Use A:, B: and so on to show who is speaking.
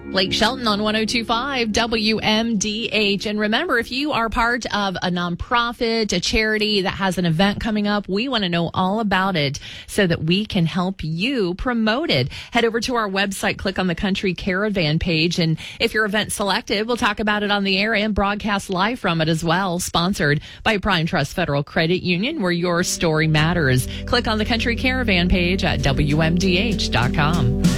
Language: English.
A: Blake Shelton on 102.5 WMDH. And remember, if you are part of a nonprofit, a charity that has an event coming up, we want to know all about it so that we can help you promote it. Head over to our website, click on the Country Caravan page. And if your event's selected, we'll talk about it on the air and broadcast live from it as well. Sponsored by Prime Trust Federal Credit Union, where your story matters. Click on the Country Caravan page at WMDH.com.